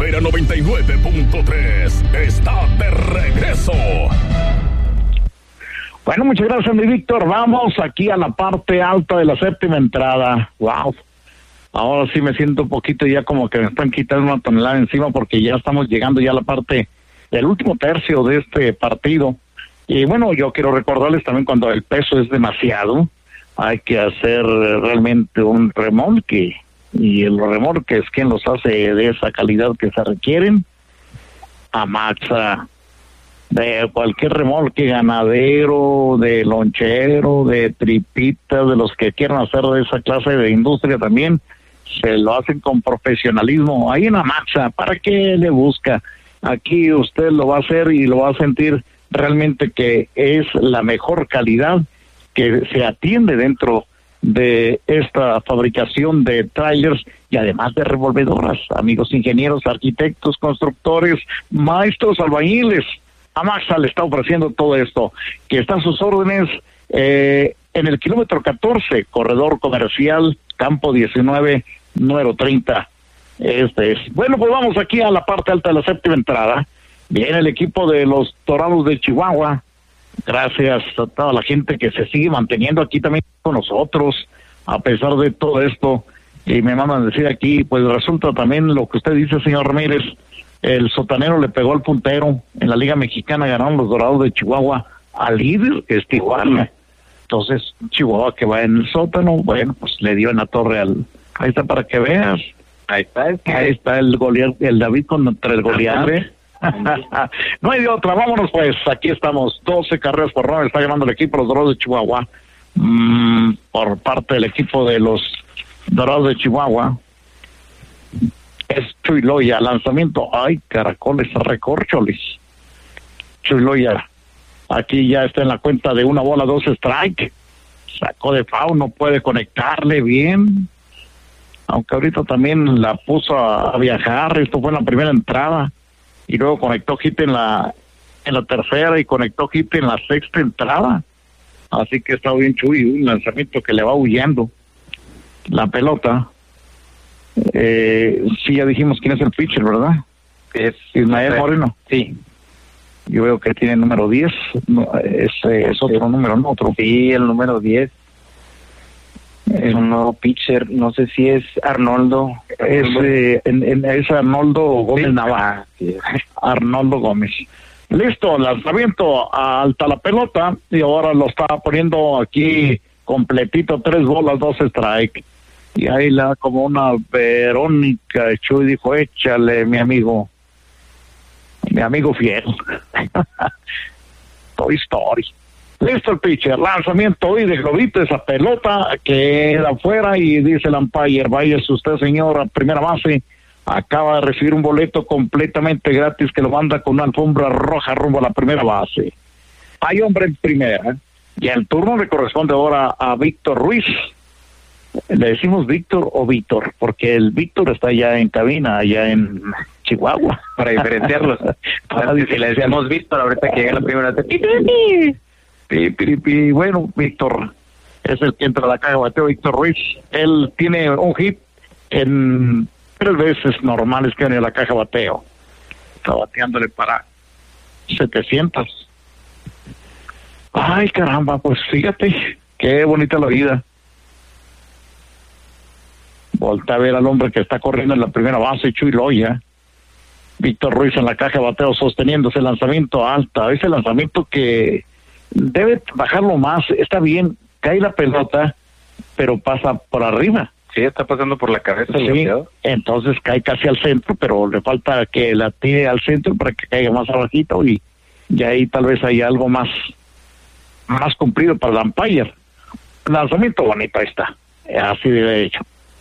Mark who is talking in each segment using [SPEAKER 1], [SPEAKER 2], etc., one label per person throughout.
[SPEAKER 1] Primavera 99.3 está de regreso.
[SPEAKER 2] Bueno, muchas gracias, mi Víctor. Vamos aquí a la parte alta de la séptima entrada. Wow. Ahora sí me siento un poquito ya como que me están quitando una tonelada encima, porque ya estamos llegando ya a la parte del último tercio de este partido. Y bueno, yo quiero recordarles también, cuando el peso es demasiado, hay que hacer realmente un remolque. Y los remolques, ¿quién los hace de esa calidad que se requieren? Amaxa. De cualquier remolque ganadero, de lonchero, de tripitas, de los que quieran hacer de esa clase de industria también, se lo hacen con profesionalismo. Ahí en Amaxa, ¿para qué le busca? Aquí usted lo va a hacer y lo va a sentir realmente que es la mejor calidad que se atiende dentro de esta fabricación de trailers, y además de revolvedoras. Amigos ingenieros, arquitectos, constructores, maestros, albañiles, Amaxa le está ofreciendo todo esto, que está a sus órdenes en el kilómetro 14, corredor comercial, campo 19, número 30. Este es. Bueno, pues vamos aquí a la parte alta de la séptima entrada. Viene el equipo de los Dorados de Chihuahua. Gracias a toda la gente que se sigue manteniendo aquí también con nosotros, a pesar de todo esto. Y me mandan decir aquí, pues resulta también lo que usted dice, señor Ramírez. El sotanero le pegó al puntero. En la Liga Mexicana ganaron los Dorados de Chihuahua al líder, que es Tijuana. Entonces, Chihuahua, que va en el sótano, bueno, pues le dio en la torre al... Ahí está, para que veas. Ahí está el Goliat, el David contra el Goliat. No hay de otra, vámonos pues. Aquí estamos, 12 carreras por 9 está ganando el equipo los Dorados de Chihuahua. Por parte del equipo de los Dorados de Chihuahua es Chuy Loya, lanzamiento, ay, caracoles, recorcholis. Chuy Loya, aquí ya está en la cuenta de 1-2 strike, sacó de foul, no puede conectarle bien, aunque ahorita también la puso a viajar. Esto fue en la primera entrada, y luego conectó hit en la tercera, y conectó hit en la sexta entrada, así que está bien Chuy, un lanzamiento que le va huyendo la pelota. Sí, ya dijimos quién es el pitcher, ¿verdad? Es Ismael Moreno. Sí. Yo veo que tiene el número 10. No, es otro número, no otro.
[SPEAKER 3] Sí, el número 10. Es un nuevo pitcher. No sé si es Arnoldo.
[SPEAKER 2] Es Arnoldo Gómez, sí. Nava.
[SPEAKER 3] Sí.
[SPEAKER 2] Arnoldo Gómez. Listo, lanzamiento alta la pelota. Y ahora lo está poniendo aquí completito. 3 bolas, 2 strike. Y ahí la como una Verónica Chuy dijo, échale, mi amigo fiel. Toy Story. Listo el pitcher, lanzamiento y de globito, esa pelota queda afuera, y dice el umpire, váyase usted, señor, a primera base, acaba de recibir un boleto completamente gratis que lo manda con una alfombra roja rumbo a la primera base. Hay hombre en primera, y el turno le corresponde ahora a Víctor Ruiz. Le decimos Víctor o Víctor, porque el Víctor está ya en cabina, allá en Chihuahua,
[SPEAKER 3] para diferenciarlos. Si le decíamos Víctor, ahorita que llega la primera vez.
[SPEAKER 2] Bueno, Víctor es el que entra a la caja de bateo, Víctor Ruiz. Él tiene un hit en 3 veces normales que viene a la caja de bateo. Está bateándole para 700. Ay, caramba, pues fíjate, qué bonita la vida. Volta a ver al hombre que está corriendo en la primera base, Chuy Loya. Víctor Ruiz en la caja de bateo sosteniendo ese lanzamiento alta, ese lanzamiento que debe bajarlo más. Está bien, cae la pelota, pero pasa por arriba.
[SPEAKER 3] Sí, está pasando por la cabeza.
[SPEAKER 2] Sí, entonces cae casi al centro, pero le falta que la tire al centro para que caiga más abajito, y ahí tal vez hay algo más cumplido para el umpire. Lanzamiento bonito, ahí está, así de hecho.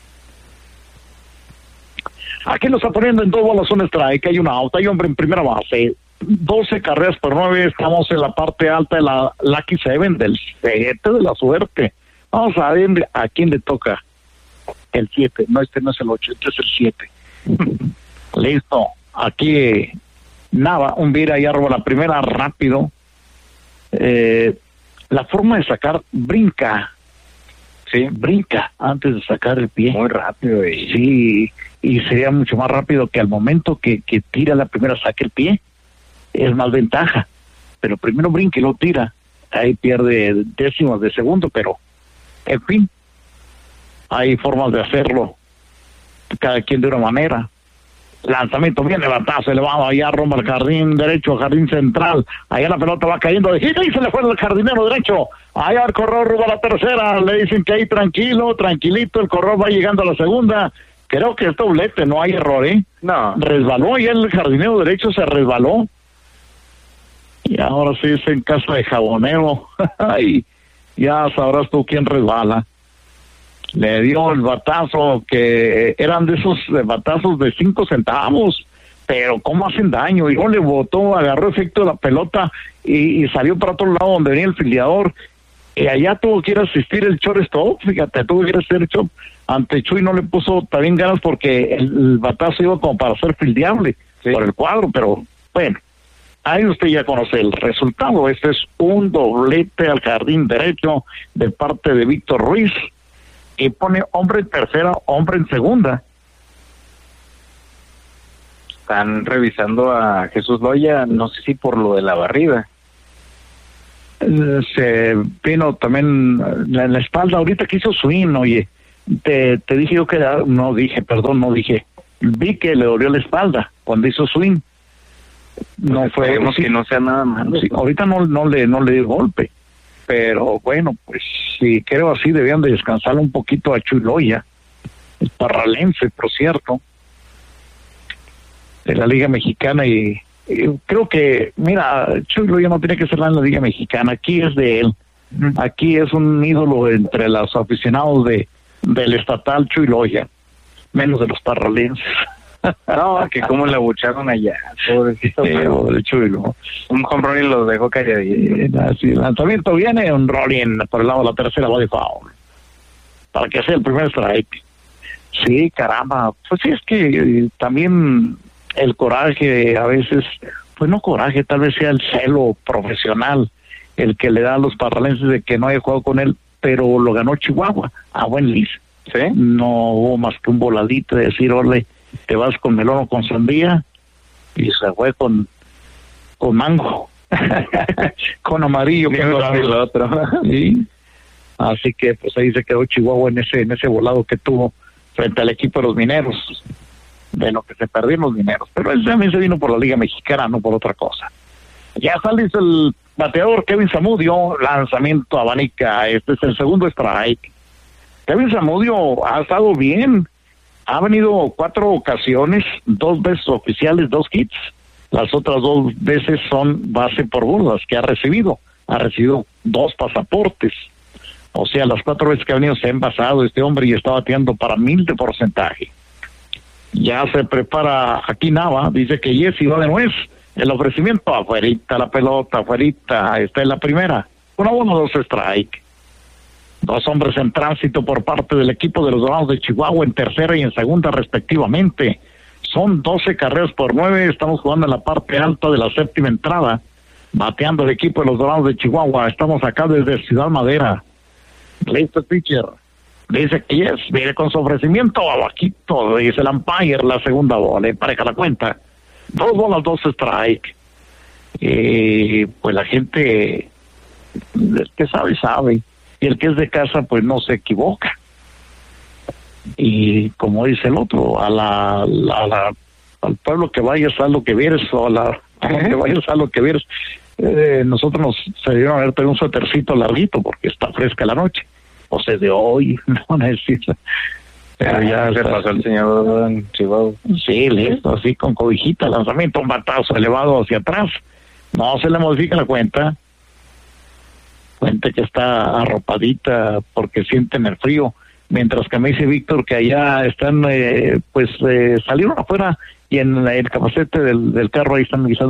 [SPEAKER 2] Aquí lo está poniendo en 2 bolas, 1 strike, hay una out, hay hombre en primera base, 12 carreras por 9, estamos en la parte alta de la Lucky Seven, del 7 de la suerte. Vamos a ver a quién le toca el 7, no, este no es el 8, este es el 7. Listo, aquí Nava, un vira y roba la primera rápido. La forma de sacar, brinca.
[SPEAKER 3] Sí.
[SPEAKER 2] Brinca antes de sacar el pie.
[SPEAKER 3] Muy rápido.
[SPEAKER 2] Sí, y sería mucho más rápido que al momento que tira la primera, saque el pie. Es más ventaja. Pero primero brinca y lo tira. Ahí pierde décimas de segundo, pero en fin, hay formas de hacerlo, cada quien de una manera. Lanzamiento, viene batazo elevado, allá rumbo al jardín derecho, jardín central, allá la pelota va cayendo de gira y se le fue el jardinero derecho, allá el corredor rumbo a la tercera, le dicen que ahí tranquilito, el corredor va llegando a la segunda, creo que es doblete, no hay error,
[SPEAKER 3] No.
[SPEAKER 2] Resbaló y el jardinero derecho se resbaló, y ahora sí es en casa de jabonero, y ya sabrás tú quién resbala. Le dio el batazo, que eran de esos batazos de 5 centavos, pero cómo hacen daño, y no le botó, agarró efecto de la pelota y salió para otro lado donde venía el fildeador, y allá tuvo que ir a asistir el shortstop, fíjate, tuvo que ir a hacer el short, ante Chuy no le puso también ganas porque el batazo iba como para ser fildeable por el cuadro, pero bueno, ahí usted ya conoce el resultado. Este es un doblete al jardín derecho de parte de Víctor Ruiz, y pone hombre en tercera, hombre en segunda.
[SPEAKER 3] Están revisando a Jesús Loya, no sé si por lo de la barrida.
[SPEAKER 2] Se vino también en la espalda ahorita que hizo swing, oye, te dije yo que no dije, vi que le dolió la espalda cuando hizo swing. No fue,
[SPEAKER 3] esperemos que no sea nada malo.
[SPEAKER 2] Sí, ahorita no le dio golpe, pero bueno, pues sí, creo así debían de descansar un poquito a Chuy Loya, el parralense, por cierto, de la Liga Mexicana, y creo que, mira, Chuy Loya no tiene que ser en la Liga Mexicana, aquí es de él, aquí es un ídolo entre los aficionados del estatal Chuy Loya, menos de los parralenses.
[SPEAKER 3] No, que cómo le abucharon allá, pobrecito.
[SPEAKER 2] De Chulo.
[SPEAKER 3] Un home run y lo dejó calladito.
[SPEAKER 2] Así, el lanzamiento viene, un rolling por el lado de la tercera, va de foul, para que sea el primer strike. Sí, caramba, pues sí, es que también el coraje a veces, pues no coraje, tal vez sea el celo profesional el que le da a los parralenses de que no haya jugado con él, pero lo ganó Chihuahua a buen lis.
[SPEAKER 3] ¿Sí?
[SPEAKER 2] No hubo más que un voladito de decir, órale, te vas con melón o con sandía, y se fue con mango, con amarillo, con
[SPEAKER 3] el otro.
[SPEAKER 2] Sí. Así que pues ahí se quedó Chihuahua en ese volado que tuvo frente al equipo de los Mineros, de lo que se perdieron los Mineros, pero él también se vino por la Liga Mexicana, no por otra cosa. Ya sale el bateador Kevin Zamudio, lanzamiento abanica, este es el segundo strike. Kevin Zamudio ha estado bien, ha venido 4 ocasiones, 2 veces oficiales, 2 hits. Las otras 2 veces son base por bolas que ha recibido. Ha recibido 2 pasaportes. O sea, las 4 veces que ha venido se ha envasado este hombre y está bateando para 1000 de porcentaje. Ya se prepara aquí Nava, dice que Jesse va de nuez. El ofrecimiento, afuerita la pelota, afuerita, está en la primera. 1-1, 2 strike. 2 hombres en tránsito por parte del equipo de los Dorados de Chihuahua en tercera y en segunda respectivamente. Son 12 carreras por 9, estamos jugando en la parte alta de la séptima entrada, bateando el equipo de los Dorados de Chihuahua. Estamos acá desde Ciudad Madera. Listo el pitcher, dice que yes, viene con su ofrecimiento abajito, dice el umpire, la segunda bola, pareja la cuenta. 2 bolas, 2 strike. Pues la gente, el que sabe. Y el que es de casa, pues no se equivoca. Y como dice el otro, al pueblo que vayas a lo que vieres, o que vayas a lo que vieres. Nosotros se dieron a ver un suétercito larguito porque está fresca la noche. O sea, de hoy, no necesita. Pero ya
[SPEAKER 3] se pasó el señor en Chihuahua.
[SPEAKER 2] Sí, listo, así con cobijita, lanzamiento, un batazo elevado hacia atrás. No se le modifica la cuenta. Cuenta que está arropadita porque sienten el frío, mientras que me dice Víctor que allá están, salieron afuera y en el capacete del carro ahí están guisando